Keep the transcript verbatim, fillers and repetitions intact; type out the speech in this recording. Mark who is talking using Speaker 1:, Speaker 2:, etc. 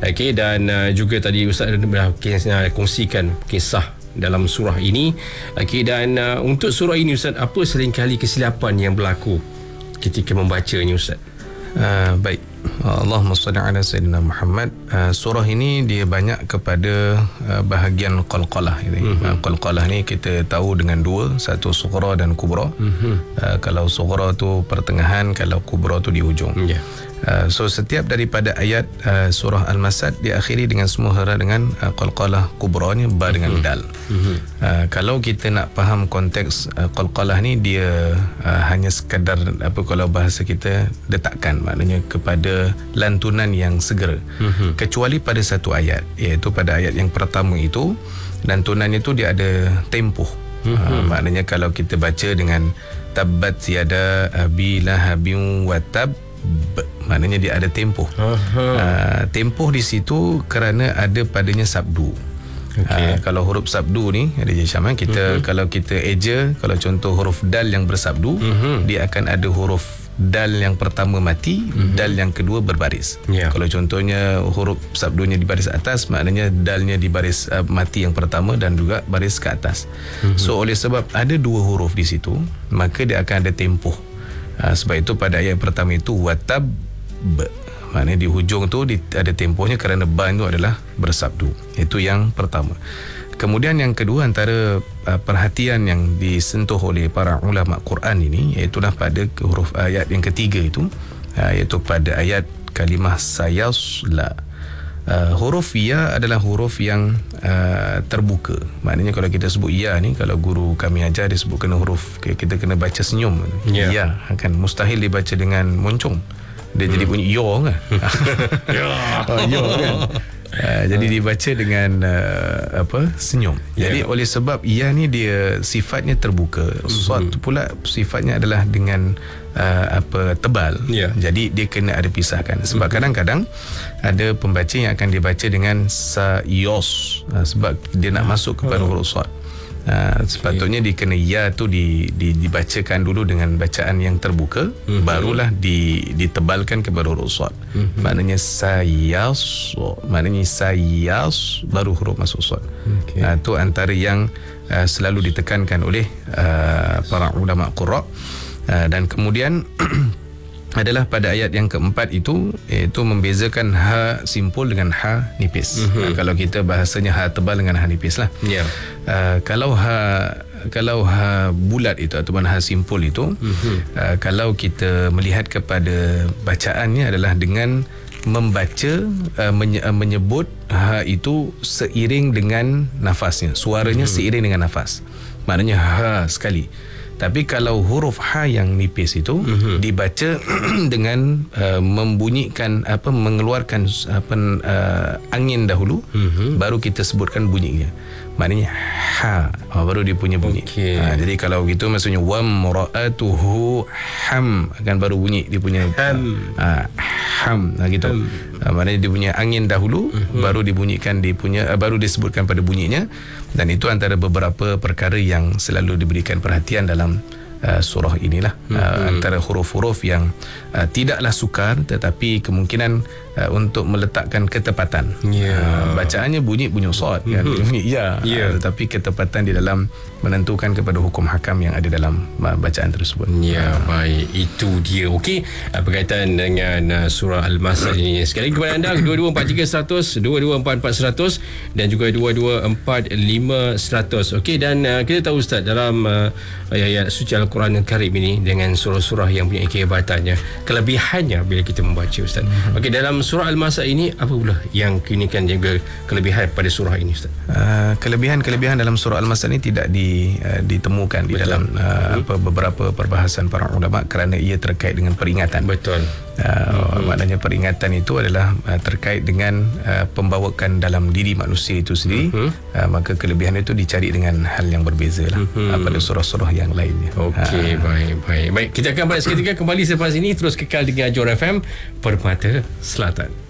Speaker 1: Okey, dan uh, juga tadi Ustaz dah kongsikan kisah dalam surah ini. Okey, dan uh, untuk surah ini Ustaz, apa seringkali kesilapan yang berlaku ketika membacanya Ustaz?
Speaker 2: Uh, baik, Allahumma salli ala Sayyidina Muhammad. uh, Surah ini dia banyak kepada uh, bahagian qalqalah ini. Mm-hmm. uh, Qalqalah ni kita tahu dengan dua, satu sughra dan kubra. Mm-hmm. uh, Kalau sughra tu pertengahan, kalau kubra tu di hujung. Yeah. Uh, so setiap daripada ayat uh, surah Al-Masad diakhiri dengan semua hara dengan uh, qalqalah kubra ni ba dengan mm-hmm. dal. Mm-hmm. Uh, kalau kita nak faham konteks uh, qalqalah ni, dia uh, hanya sekadar apa, kalau bahasa kita, detakkan, maknanya kepada lantunan yang segera. Mm-hmm. Kecuali pada satu ayat, iaitu pada ayat yang pertama itu, lantunan itu dia ada tempoh. Mm-hmm. Uh, maknanya kalau kita baca dengan tabbat yada abi lahabin wa tab, maknanya dia ada tempoh. Uh, tempoh di situ kerana ada padanya sabdu. Okay. Uh, kalau huruf sabdu ni ada je Syam, kita uh-huh. kalau kita eja, kalau contoh huruf dal yang bersabdu, uh-huh. dia akan ada huruf dal yang pertama mati, uh-huh. dal yang kedua berbaris. Yeah. Kalau contohnya huruf sabdunya di baris atas, maknanya dalnya di baris uh, mati yang pertama dan juga baris ke atas. Uh-huh. So oleh sebab ada dua huruf di situ, maka dia akan ada tempoh. Uh, sebab itu pada ayat pertama itu watab, maknanya di hujung tu di, ada tempohnya kerana ba itu adalah bersabdu. Itu yang pertama. Kemudian yang kedua, antara uh, perhatian yang disentuh oleh para ulama Quran ini, iaitulah pada huruf ayat yang ketiga itu, uh, iaitu pada ayat kalimah sayasla. Uh, huruf ya adalah huruf yang uh, terbuka. Maknanya kalau kita sebut ya ni, kalau guru kami ajar dia sebut kena huruf, kita kena baca senyum. Yeah. Ya akan mustahil dibaca dengan moncong. Dia hmm. jadi bunyi yo kan. Ya. Oh, yo kan. Uh, jadi dibaca dengan uh, apa, senyum. Yeah. Jadi oleh sebab ya ni dia sifatnya terbuka, sad mm-hmm. pula sifatnya adalah dengan uh, apa, tebal. Yeah. Jadi dia kena ada pisahkan. Sebab mm-hmm. kadang-kadang ada pembaca yang akan dibaca dengan sayos, uh, sebab dia nak masuk kepada huruf sad. Uh, sepatutnya okay. dikena ya tu di, di, dibacakan dulu dengan bacaan yang terbuka, mm-hmm. barulah di, ditebalkan kepada huruf sad. Mm-hmm. Maknanya sayas, maknanya sayas baru huruf masuk sad. Okay. Uh, tu antara yang uh, selalu ditekankan oleh uh, para ulama qurra. Uh, dan kemudian adalah pada ayat yang keempat itu, iaitu membezakan ha simpul dengan ha nipis. Mm-hmm. Uh, kalau kita bahasanya ha tebal dengan ha nipis lah. Yeah. Uh, kalau ha kalau ha bulat itu ataupun ha simpul itu, mm-hmm. uh, kalau kita melihat kepada bacaannya adalah dengan membaca uh, menye- uh, menyebut ha itu seiring dengan nafasnya, suaranya mm-hmm. seiring dengan nafas. Maknanya ha sekali. Tapi kalau huruf ha yang nipis itu mm-hmm. dibaca dengan uh, membunyikan apa, mengeluarkan apa uh, angin dahulu, mm-hmm. baru kita sebutkan bunyinya. Maknanya ha, oh, baru dia punya bunyi. Okay. Ha, jadi kalau gitu maksudnya wa mraatuhu ham, akan baru bunyi dia punya ham. Ha, ham ha, gitu. Ham. Ha, maknanya dia punya angin dahulu, mm-hmm. baru dibunyikan dia punya uh, baru disebutkan pada bunyinya. Dan itu antara beberapa perkara yang selalu diberikan perhatian dalam uh, surah inilah. Mm-hmm. Uh, antara huruf-huruf yang uh, tidaklah sukar, tetapi kemungkinan uh, untuk meletakkan ketepatan. Yeah. Uh, bacaannya bunyi bunyi sad kan. Mm-hmm. Bunyi ya. Yeah. Uh, tetapi ketepatan di dalam menentukan kepada hukum hakam yang ada dalam uh, bacaan tersebut.
Speaker 1: Ya, yeah, uh. baik. Itu dia. Okey, uh, berkaitan dengan uh, surah Al-Masad ini. Sekali kepada anda dua dua empat tiga seratus, dua dua empat empat seratus dan juga dua dua empat lima seratus. Okey, dan uh, kita tahu Ustaz, dalam uh, ayat suci Al-Quran Al-Karim ini dengan surah-surah yang punya kehebatannya, kelebihannya bila kita membaca Ustaz. Mm-hmm. Okey, dalam surah Al-Masad ini apa pula yang kini kan juga kelebihan pada surah ini Ustaz?
Speaker 2: Uh, kelebihan-kelebihan dalam surah Al-Masad ini tidak di, uh, ditemukan Betul. di dalam uh, hmm. apa, beberapa perbahasan para ulama kerana ia terkait dengan peringatan.
Speaker 1: Betul.
Speaker 2: Uh, hmm. Maknanya peringatan itu adalah uh, terkait dengan uh, pembawakan dalam diri manusia itu sendiri. Hmm. Uh, maka kelebihan itu dicari dengan hal yang berbeza lah hmm. uh, pada surah-surah yang lainnya.
Speaker 1: Okey, uh. baik, baik. Baik, kita akan balik seketika kembali selepas ini. Terus kekal dengan Johor F M, Permata Selatan.